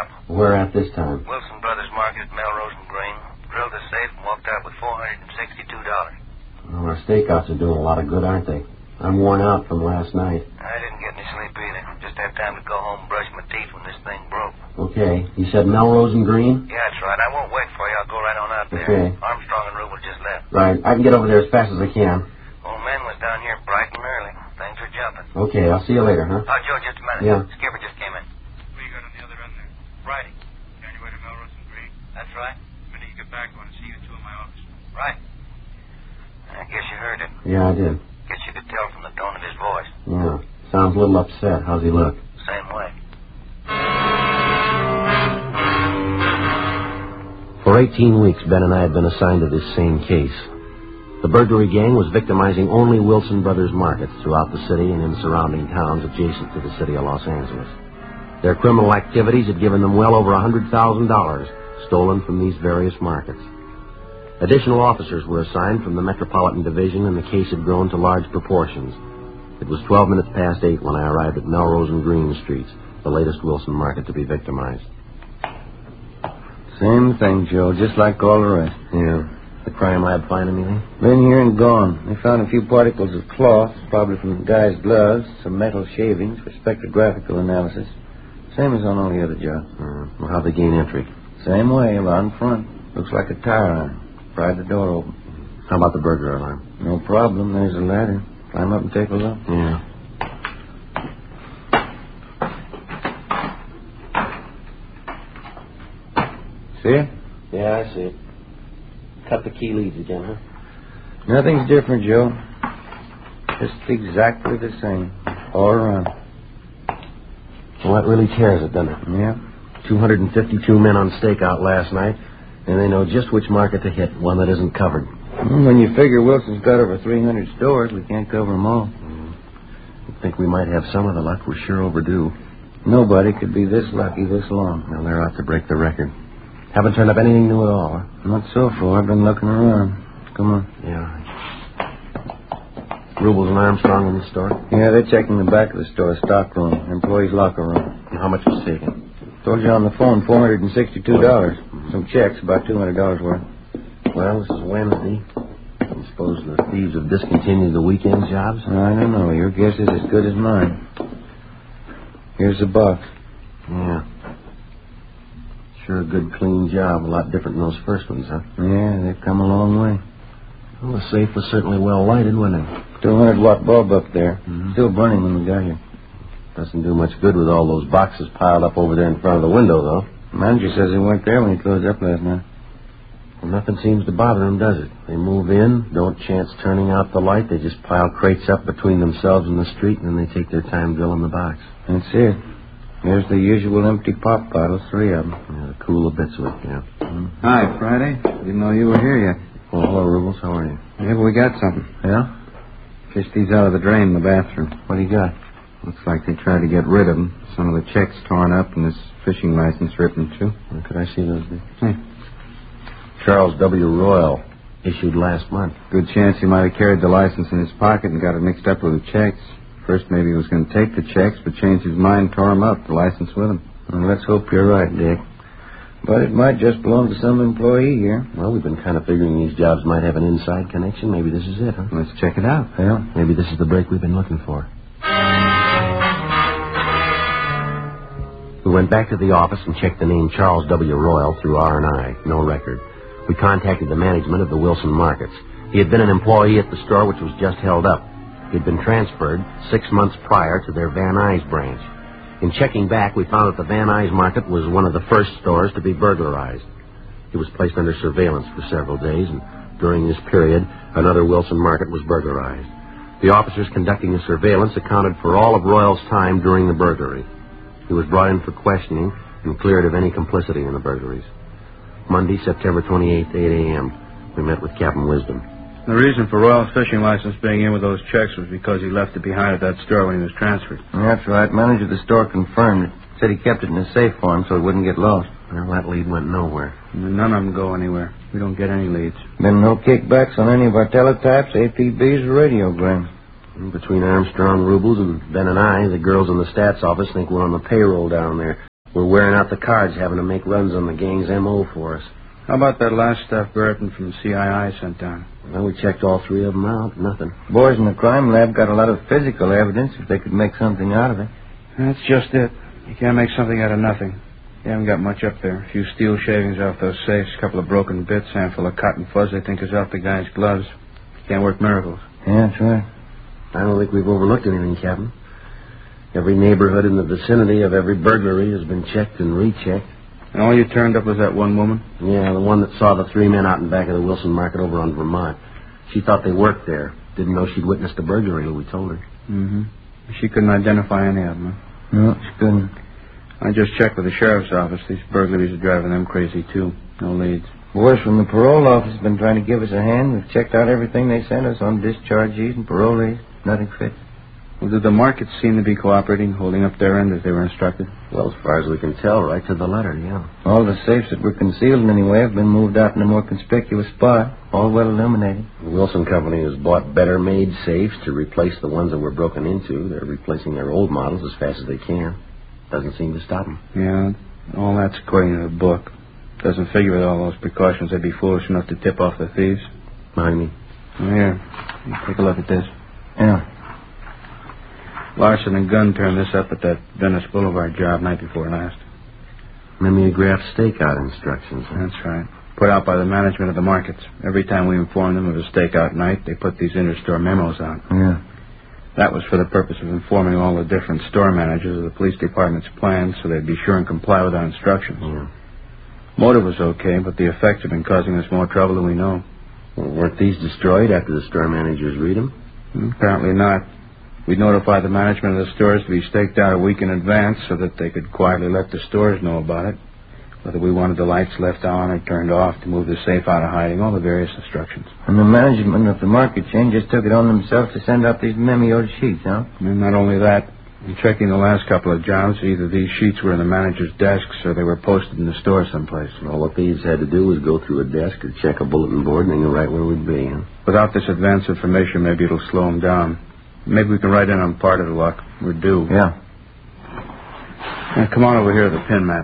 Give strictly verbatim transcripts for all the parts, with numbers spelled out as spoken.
cop. Where at this time? Wilson Brothers Market at Melrose and Green. Drilled the safe and walked out with four hundred sixty-two dollars. Well, our stakeouts are doing a lot of good, aren't they? I'm worn out from last night. I didn't get any sleep either. Just had time to go home and brush my teeth when this thing broke. Okay. You said Melrose and Green? Yeah, that's right. I won't wait for you. I'll go right on out there. Okay. Armstrong and Rubel just left. Right. I can get over there as fast as I can. Old man was down here bright and early. Things are jumping. Okay. I'll see you later, huh? Oh, Joe, just a minute. Yeah. Skipper just came in. What you got on the other end there? Friday. On your way to Melrose and Green? That's right. The minute you get back, I want to see you two in my office. Right. I guess you heard it. Yeah, I did. Guess you could tell from the tone of his voice. Yeah. Sounds a little upset. How's he look? Same way. For eighteen weeks, Ben and I had been assigned to this same case. The burglary gang was victimizing only Wilson Brothers markets throughout the city and in surrounding towns adjacent to the city of Los Angeles. Their criminal activities had given them well over one hundred thousand dollars stolen from these various markets. Additional officers were assigned from the Metropolitan Division, and the case had grown to large proportions. It was twelve minutes past eight when I arrived at Melrose and Green Streets, the latest Wilson market to be victimized. Same thing, Joe, just like all the rest. Yeah. The crime lab find anything? Been here and gone. They found a few particles of cloth, probably from the guy's gloves, some metal shavings for spectrographical analysis. Same as on all the other jobs. Uh, well, how'd they gain entry? Same way, out in front. Looks like a tire iron. Pried the door open. How about the burglar alarm? No problem. There's a ladder. Climb up and take a look. Yeah. See it? Yeah, I see it. Cut the key leads again, huh? Nothing's different, Joe. Just exactly the same. All around. Well, that really tears it, doesn't it? Yeah. two hundred fifty-two men on stakeout last night, and they know just which market to hit, one that isn't covered. Well, when you figure Wilson's got over three hundred stores, we can't cover them all. Mm. I think we might have some of the luck. We're sure overdue. Nobody could be this lucky this long. Well, they're out to break the record. Haven't turned up anything new at all, huh? Not so far. I've been looking around. Come on. Yeah. Rubels and Armstrong in the store? Yeah, they're checking the back of the store, stock room, employees' locker room. And how much was taken? Told you on the phone, four hundred sixty-two dollars. Some checks, about two hundred dollars worth. Well, this is Wednesday. I suppose the thieves have discontinued the weekend jobs? I don't know. Your guess is as good as mine. Here's the box. Yeah. Sure a good, clean job. A lot different than those first ones, huh? Yeah, they've come a long way. Well, the safe was certainly well lighted, wasn't it? two hundred watt bulb up there. Mm-hmm. Still burning when we got here. Doesn't do much good with all those boxes piled up over there in front of the window, though. Manager says they weren't there when he closed up last night. Well, nothing seems to bother them, does it? They move in, don't chance turning out the light. They just pile crates up between themselves and the street, and then they take their time drilling the box. That's it. Here's the usual empty pop bottles, three of them. Yeah, the cool bits with, yeah. Mm-hmm. Hi, Friday. Didn't know you were here yet. Well, hello, Rubels. How are you? Yeah, but we got something. Yeah? Fished these out of the drain in the bathroom. What do you got? Looks like they tried to get rid of them. Some of the checks torn up and this fishing license ripped in two. Well, could I see those? Hey. Charles W. Royal, issued last month. Good chance he might have carried the license in his pocket and got it mixed up with the checks. First, maybe he was going to take the checks, but changed his mind, tore them up, the license with him. Well, let's hope you're right, Dick. But it might just belong to some employee here. Well, we've been kind of figuring these jobs might have an inside connection. Maybe this is it, huh? Let's check it out. Well, maybe this is the break we've been looking for. We went back to the office and checked the name Charles W. Royal through R and I. No record. We contacted the management of the Wilson Markets. He had been an employee at the store, which was just held up. He had been transferred six months prior to their Van Nuys branch. In checking back, we found that the Van Nuys Market was one of the first stores to be burglarized. It was placed under surveillance for several days, and during this period, another Wilson Market was burglarized. The officers conducting the surveillance accounted for all of Royal's time during the burglary. He was brought in for questioning and cleared of any complicity in the burglaries. Monday, September twenty-eighth, eight a.m., we met with Captain Wisdom. The reason for Royal's fishing license being in with those checks was because he left it behind at that store when he was transferred. That's right. Manager of the store confirmed it. Said he kept it in a safe for him so it wouldn't get lost. Well, that lead went nowhere. None of them go anywhere. We don't get any leads. Been no kickbacks on any of our teletypes, A P Bs, or radiograms. Between Armstrong, Rubels, and Ben and I, the girls in the stats office think we're on the payroll down there. We're wearing out the cards having to make runs on the gang's M O for us. How about that last stuff Burton from C I I sent down? Well, we checked all three of them out. Nothing. Boys in the crime lab got a lot of physical evidence if they could make something out of it. That's just it. You can't make something out of nothing. You haven't got much up there. A few steel shavings off those safes, a couple of broken bits, handful of cotton fuzz they think is off the guy's gloves. You can't work miracles. Yeah, that's right. I don't think we've overlooked anything, Captain. Every neighborhood in the vicinity of every burglary has been checked and rechecked. And all you turned up was that one woman? Yeah, the one that saw the three men out in back of the Wilson Market over on Vermont. She thought they worked there. Didn't know she'd witnessed a burglary till we told her. Mm-hmm. She couldn't identify any of them, huh? No, she couldn't. I just checked with the sheriff's office. These burglaries are driving them crazy, too. No leads. Boys from the parole office have been trying to give us a hand. We've checked out everything they sent us on dischargees and parolees. Nothing fits. Well, did the markets seem to be cooperating, holding up their end as they were instructed? Well, as far as we can tell, right to the letter, yeah. All the safes that were concealed in any way have been moved out in a more conspicuous spot, all well illuminated. The Wilson Company has bought better-made safes to replace the ones that were broken into. They're replacing their old models as fast as they can. Doesn't seem to stop them. Yeah, all that's according to the book. Doesn't figure with all those precautions they'd be foolish enough to tip off the thieves. Mind me. Oh, here, you take a look at this. Yeah. Larson and Gunn turned this up at that Venice Boulevard job night before last. Mimeograph stakeout instructions. Huh? That's right. Put out by the management of the markets. Every time we inform them of a stakeout night, they put these inter-store memos out. Yeah. That was for the purpose of informing all the different store managers of the police department's plans so they'd be sure and comply with our instructions. Yeah. Motive was okay, but the effects have been causing us more trouble than we know. Well, weren't these destroyed after the store managers read them? Apparently not. We notified the management of the stores to be staked out a week in advance so that they could quietly let the stores know about it. Whether we wanted the lights left on or turned off to move the safe out of hiding, all the various instructions. And the management of the market chain just took it on themselves to send out these memoed sheets, huh? And not only that, in checking the last couple of jobs, either these sheets were in the manager's desks or they were posted in the store someplace. Well, what thieves had to do was go through a desk or check a bulletin board and they knew right where we'd be. Huh? Without this advance information, maybe it'll slow them down. Maybe we can write in on part of the luck. We're due. Yeah. Now, come on over here to the pin map.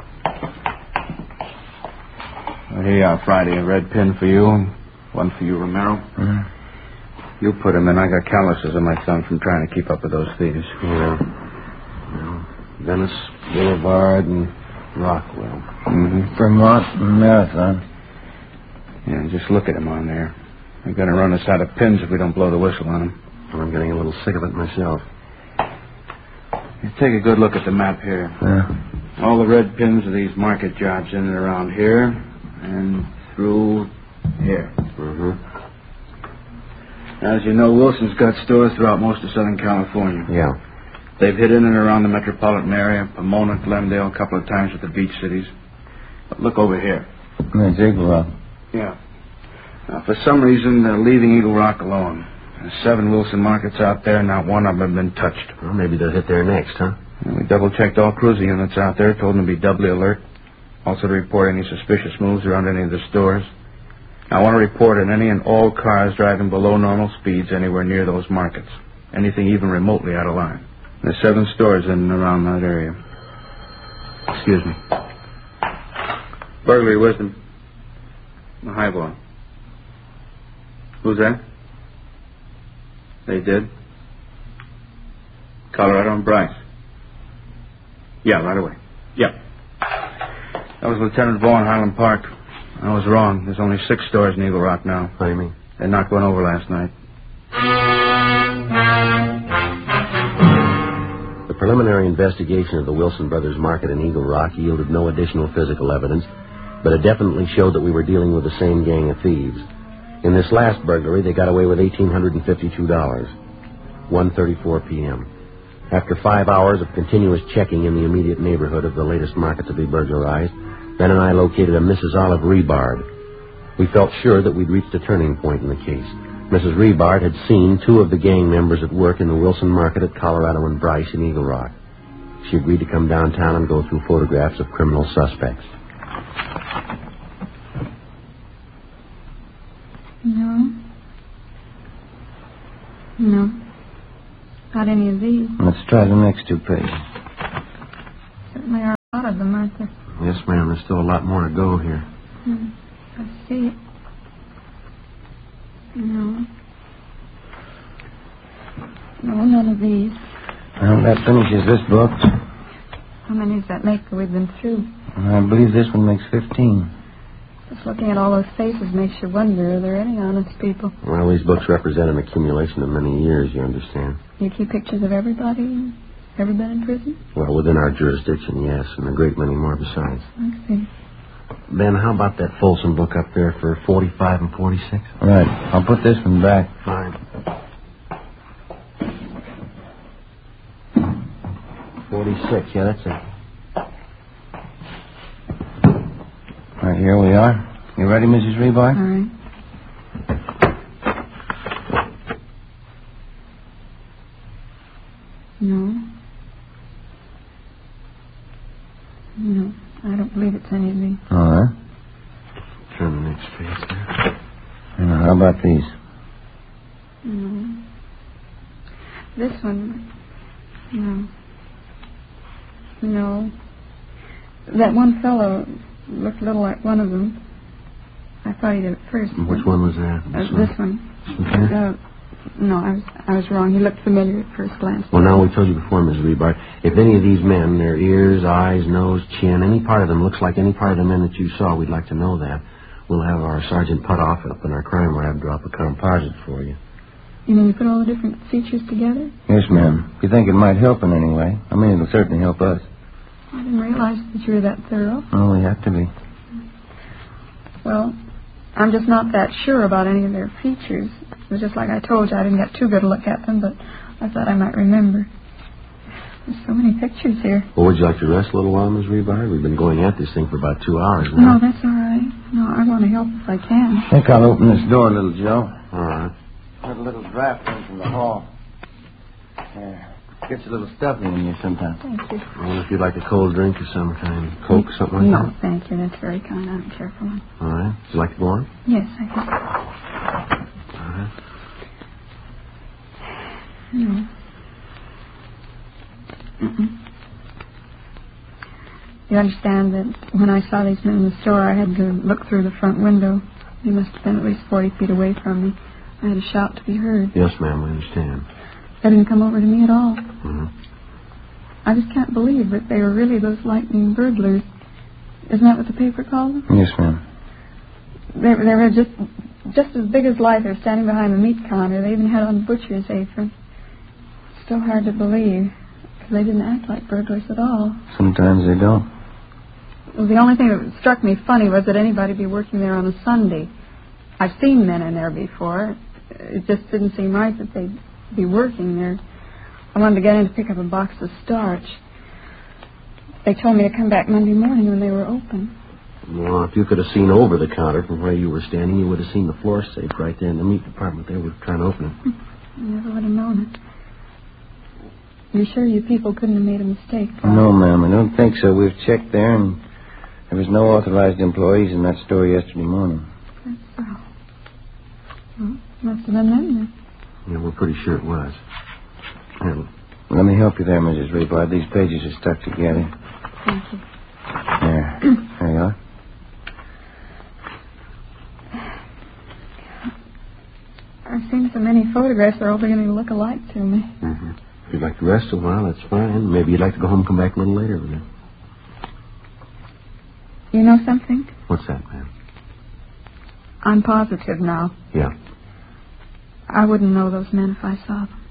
Well, here you are, Friday. A red pin for you, and one for you, Romero. Mm-hmm. You put them in. I got calluses on my thumb from trying to keep up with those thieves. Yeah. Well, Venice Boulevard and Rockwell. Mm-hmm. Vermont and Marathon. Yeah, just look at them on there. They're going to run us out of pins if we don't blow the whistle on them. Well, I'm getting a little sick of it myself. You take a good look at the map here. Yeah. All the red pins of these market jobs in and around here and through here. Mm-hmm. As you know, Wilson's got stores throughout most of Southern California. Yeah. They've hit in and around the metropolitan area, Pomona, Glendale, a couple of times at the beach cities. But look over here. That's Eagle Rock. Yeah. Now, for some reason, they're leaving Eagle Rock alone. There's seven Wilson markets out there, not one of them have been touched. Well, maybe they'll hit there next, huh? And we double-checked all cruiser units out there, told them to be doubly alert. Also to report any suspicious moves around any of the stores. I want to report on any and all cars driving below normal speeds anywhere near those markets. Anything even remotely out of line. There's seven stores in and around that area. Excuse me. Burglary wisdom. The highball. Who's that? They did. Colorado and Bryce. Yeah, right away. Yep. That was Lieutenant Vaughn, Highland Park. I was wrong. There's only six stores in Eagle Rock now. What do you mean? They knocked one over last night. The preliminary investigation of the Wilson Brothers Market in Eagle Rock yielded no additional physical evidence, but it definitely showed that we were dealing with the same gang of thieves. In this last burglary, they got away with one thousand eight hundred fifty-two dollars. one thirty-four p.m. After five hours of continuous checking in the immediate neighborhood of the latest market to be burglarized, Ben and I located a Missus Olive Rebard. We felt sure that we'd reached a turning point in the case. Missus Rebard had seen two of the gang members at work in the Wilson Market at Colorado and Bryce in Eagle Rock. She agreed to come downtown and go through photographs of criminal suspects. No. No. Got any of these? Let's try the next two pages. Certainly are. A lot of them, aren't there? Yes, ma'am. There's still a lot more to go here. Hmm. I see. No. No, none of these. Well, that finishes this book. How many does that make that we've been through? I believe this one makes fifteen. Just looking at all those faces makes you wonder, are there any honest people? Well, these books represent an accumulation of many years, you understand. You keep pictures of everybody ever been in prison? Well, within our jurisdiction, yes, and a great many more besides. I see. Ben, how about that Folsom book up there for forty-five and forty-six? Right. I'll put this one back. Fine. forty-six, yeah, that's it. Right, here we are. You ready, Missus Rebar? All right. No. No, I don't believe it's any of these. All right. Turn the next page there. Now, how about these? No. This one, no. No. That one fellow looked a little like one of them. I thought he did at first. Which one was that? Uh, This this one. one? Okay. Uh, no, I was I was wrong. He looked familiar at first glance. Well, now, we told you before, Miss Rebar, if any of these men, their ears, eyes, nose, chin, any part of them looks like any part of the men that you saw, we'd like to know that. We'll have our Sergeant Putoff up in our crime lab drop a composite for you. You mean you put all the different features together? Yes, ma'am. If you think it might help in any way, I mean, it'll certainly help us. I didn't realize that you were that thorough. Oh, we have to be. Well, I'm just not that sure about any of their features. It was just like I told you, I didn't get too good a look at them, but I thought I might remember. There's so many pictures here. Well, would you like to rest a little while, Miss Rebar? We've been going at this thing for about two hours now. No, that's all right. No, I want to help if I can. I think I'll open this door, little Joe. All right. Got a little draft in from the hall. Yeah. Gets a little stuffy in here sometimes. Thank you. I wonder if you'd like a cold drink of some kind. Coke, something like No, that? thank you. That's very kind. I don't care for one. All right. Would you like to go on? Yes, I think. All right. No. Mm-mm. You understand that when I saw these men in the store, I had to look through the front window. They must have been at least forty feet away from me. I had a shout to be heard. Yes, ma'am, I understand. They didn't come over to me at all. Mm-hmm. I just can't believe that they were really those lightning burglars. Isn't that what the paper called them? Yes, ma'am. They, they were just just as big as life. They were standing behind the meat counter. They even had on butcher's apron. Still hard to believe, because they didn't act like burglars at all. Sometimes they don't. Well, the only thing that struck me funny was that anybody be working there on a Sunday. I've seen men in there before. It just didn't seem right that they'd be working there. I wanted to get in to pick up a box of starch. They told me to come back Monday morning when they were open. Well, if you could have seen over the counter from where you were standing, you would have seen the floor safe right there in the meat department. They were trying to open it. I never would have known it. You sure you people couldn't have made a mistake? Bob? No, ma'am, I don't think so. We've checked there, and there was no authorized employees in that store yesterday morning. That's so. Well, must have been them then. Yeah, we're pretty sure it was. Here, look. Let me help you there, Missus Rebar. These pages are stuck together. Thank you. There. There you are. I've seen so many photographs, they're all beginning to look alike to me. Mm-hmm. If you'd like to rest a while, that's fine. Maybe you'd like to go home and come back a little later with it. You know something? What's that, ma'am? I'm positive now. Yeah. I wouldn't know those men if I saw them.